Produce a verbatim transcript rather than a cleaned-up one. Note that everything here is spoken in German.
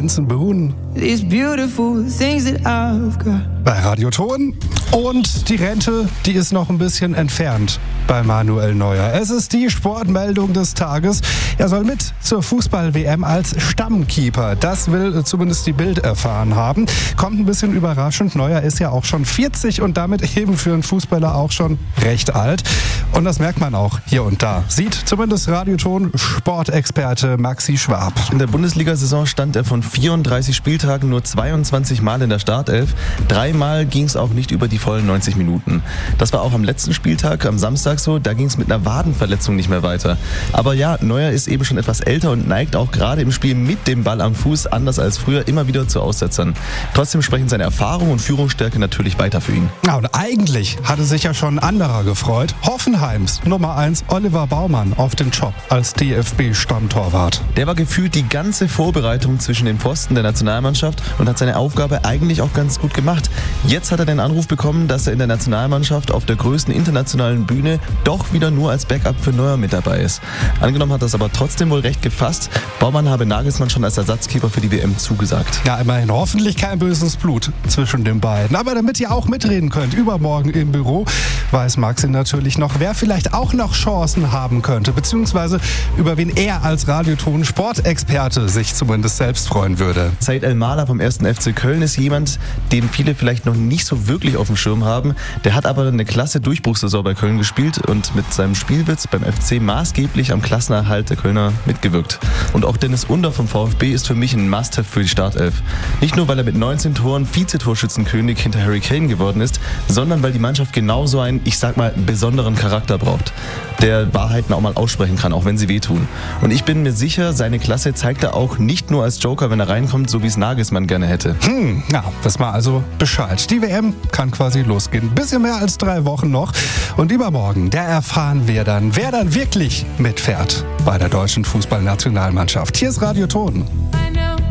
Hanson Boone. These beautiful things that I've got. Bei Radio Ton. Und die Rente, die ist noch ein bisschen entfernt bei Manuel Neuer. Es ist die Sportmeldung des Tages. Er soll mit zur Fußball-W M als Stammkeeper. Das will zumindest die Bild erfahren haben. Kommt ein bisschen überraschend. Neuer ist ja auch schon vierzig und damit eben für einen Fußballer auch schon recht alt. Und das merkt man auch hier und da. Sieht zumindest Radio Ton Sportexperte Maxi Schwab. In der Bundesliga-Saison stand er von vierunddreißig Spieltagen nur zweiundzwanzig Mal in der Startelf. Dreimal ging es auch nicht über die vollen neunzig Minuten. Das war auch am letzten Spieltag, am Samstag so. Da ging es mit einer Wadenverletzung nicht mehr weiter. Aber ja, Neuer ist eben schon etwas älter und neigt auch gerade im Spiel mit dem Ball am Fuß, anders als früher, immer wieder zu Aussetzern. Trotzdem sprechen seine Erfahrung und Führungsstärke natürlich weiter für ihn. Ja, und eigentlich hatte sich ja schon ein anderer gefreut. Hoffenheims Nummer eins Oliver Baumann auf den Job als D F B-Stammtorwart. Der war gefühlt die ganze Vorbereitung zwischen den Pfosten der Nationalmannschaft und hat seine Aufgabe eigentlich auch ganz gut gemacht. Jetzt hat er den Anruf bekommen, dass er in der Nationalmannschaft auf der größten internationalen Bühne doch wieder nur als Backup für Neuer mit dabei ist. Angenommen hat das aber trotzdem wohl recht gefasst. Baumann habe Nagelsmann schon als Ersatzkeeper für die W M zugesagt. Ja, immerhin hoffentlich kein böses Blut zwischen den beiden. Aber damit ihr auch mitreden könnt, übermorgen im Büro, weiß Maxi natürlich noch, wer vielleicht auch noch Chancen haben könnte, beziehungsweise über wen er als Radioton-Sportexperte sich zumindest selbst freuen würde. Said El-Mala vom ersten F C Köln ist jemand, den viele vielleicht noch nicht so wirklich auf dem Schirm haben. Der hat aber eine klasse Durchbruchssaison bei Köln gespielt und mit seinem Spielwitz beim F C maßgeblich am Klassenerhalt der Kölner mitgewirkt. Und auch Dennis Under vom VfB ist für mich ein Must-have für die Startelf. Nicht nur, weil er mit neunzehn Toren Vizetorschützenkönig hinter Harry Kane geworden ist, sondern weil die Mannschaft genauso einen, ich sag mal, besonderen Charakter braucht, der Wahrheiten auch mal aussprechen kann, auch wenn sie wehtun. Und ich bin mir sicher, seine Klasse zeigt er auch nicht nur als Joker, wenn er reinkommt, so wie es Nagelsmann gerne hätte. Hm, ja, das war also Bescheid. Die W M kann quasi losgehen. Bisschen mehr als drei Wochen noch. Und übermorgen, da erfahren wir dann, wer dann wirklich mitfährt bei der deutschen Fußballnationalmannschaft. Hier ist Radio Ton.